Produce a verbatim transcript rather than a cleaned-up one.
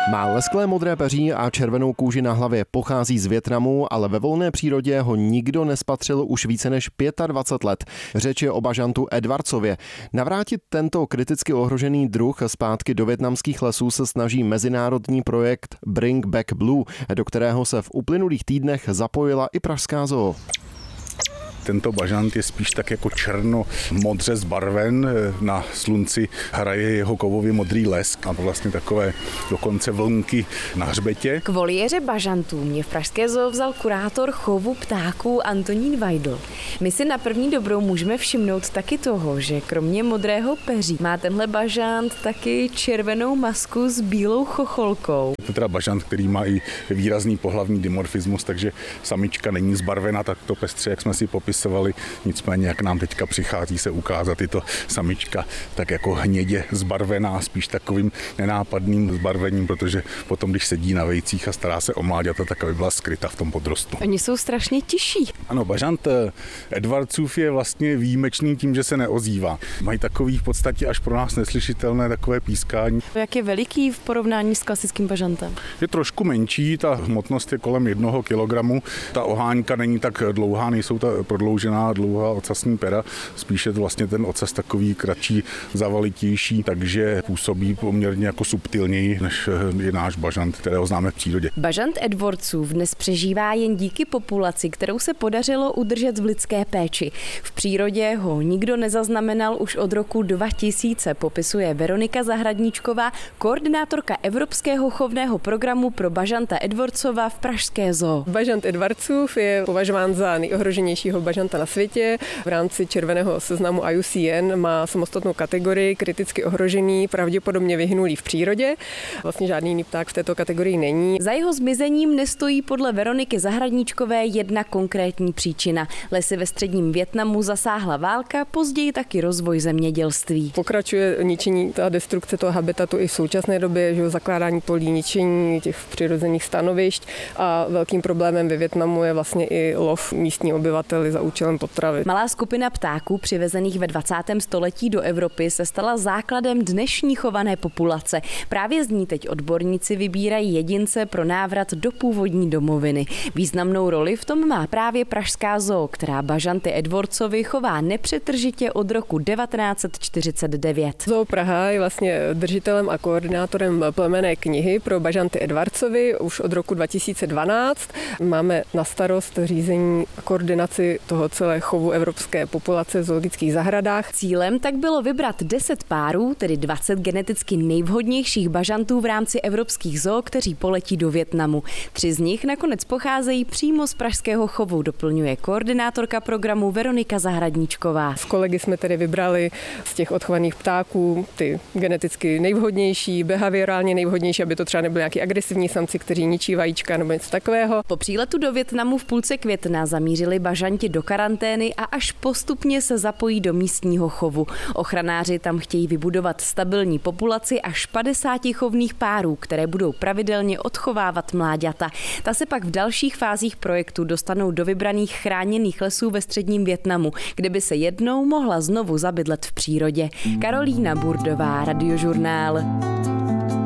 Má lesklé modré peří a červenou kůži na hlavě, pochází z Vietnamu, ale ve volné přírodě ho nikdo nespatřil už více než dvacet pět let. Řeč je o bažantu Edwardsově. Navrátit tento kriticky ohrožený druh zpátky do vietnamských lesů se snaží mezinárodní projekt Bring Back Blue, do kterého se v uplynulých týdnech zapojila i pražská zoo. Tento bažant je spíš tak jako černo-modře zbarven, na slunci hraje jeho kovově modrý lesk a vlastně takové dokonce vlnky na hřbetě. K voliéře bažantů mě v pražské zoo vzal kurátor chovu ptáků Antonín Weidl. My si na první dobrou můžeme všimnout taky toho, že kromě modrého peří má tenhle bažant taky červenou masku s bílou chocholkou. To je teda bažant, který má i výrazný pohlavní dimorfismus, takže samička není zbarvena takto pestře, jak jsme si popisovali. Nicméně, jak nám teďka přichází se ukázat, je to samička tak jako hnědě zbarvená, spíš takovým nenápadným zbarvením, protože potom, když sedí na vejcích a stará se o mláďata, tak aby byla skryta v tom podrostu. Oni jsou strašně tiší. Ano, bažant Edwardsův je vlastně výjimečný tím, že se neozývá. Mají takový v podstatě až pro nás neslyšitelné takové pískání. Jak je veliký v porovnání s klasickým bažantem? Je trošku menší, ta hmotnost je kolem jednoho kilogramu. Ta oháňka není tak dlouhá, nejsou ta prodloužená dlouhá ocasní pera, spíše to vlastně ten ocas takový kratší, zavalitější, takže působí poměrně jako subtilněji, než je náš bažant, kterého známe v přírodě. Bažant Edwardsův dnes přežívá jen díky populaci, kterou se podařilo udržet v lidské péči. V přírodě ho nikdo nezaznamenal už od roku dva tisíce, popisuje Veronika Zahradníčková, koordinátorka Evropského chovného programu pro bažanta Edwardsova v pražské zoo. Bažant Edwardsův je považován za nejohroženějšího bažanta na světě. V rámci červeného seznamu I U C N má samostatnou kategorii kriticky ohrožený, pravděpodobně vyhynulý v přírodě. Vlastně žádný jiný pták v této kategorii není. Za jeho zmizením nestojí podle Veroniky Zahradníčkové jedna konkrétní příčina. Lesy ve středním Vietnamu zasáhla válka, později taky rozvoj zemědělství. Pokračuje ničení, ta destrukce toho habitatu i v současné době, že zakládání polí, ničení těch přirozených stanovišť a velkým problémem ve Vietnamu je vlastně i lov místní obyvateli za účelem potravy. Malá skupina ptáků přivezených ve dvacátém století do Evropy se stala základem dnešní chované populace. Právě z ní teď odborníci vybírají jedince pro návrat do původní domoviny. Významnou roli v tom má právě pražská zoo, která bažanty Edwardsovi chová nepřetržitě od roku devatenáct set čtyřicet devět. Zoo Praha je vlastně držitelem a koordinátorem plemenné knihy pro bažanty Edwardsovi už od roku dva tisíce dvanáct. Máme na starost řízení a koordinaci toho celé chovu evropské populace v zoologických zahradách. Cílem tak bylo vybrat deset párů, tedy dvacet geneticky nejvhodnějších bažantů v rámci evropských zoo, kteří poletí do Vietnamu. Tři z nich nakonec pocházejí přímo z pražského chovu, doplňuje koordinátorka programu Veronika Zahradníčková. S kolegy jsme tedy vybrali z těch odchovaných ptáků ty geneticky nejvhodnější, behaviorálně nejvhodnější, aby to třeba nebyly nějaký agresivní samci, kteří ničí vajíčka nebo něco takového. Po příletu do Vietnamu v půlce května zamířili bažanti do karantény a až postupně se zapojí do místního chovu. Ochranáři tam chtějí vybudovat stabilní populaci až padesáti chovných párů, které budou pravidelně odchovávat mláďata. Ta se pak v dalších fázích projektu dostanou do vybraných chráněných lesů ve středním Vietnamu, kde by se jednou mohla znovu zabydlet v přírodě. Karolína Burdová, Radiožurnál.